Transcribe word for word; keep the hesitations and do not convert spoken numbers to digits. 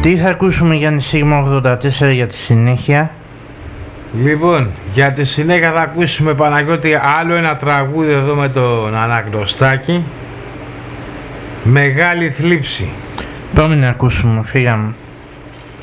Τι θα ακούσουμε για τη Σίγμα ογδόντα τέσσερα για τη συνέχεια? Λοιπόν, για τη συνέχεια θα ακούσουμε, Παναγιώτη, άλλο ένα τραγούδι εδώ με τον Αναγνωστάκη. Μεγάλη θλίψη. Πάμε να ακούσουμε, φύγαμε.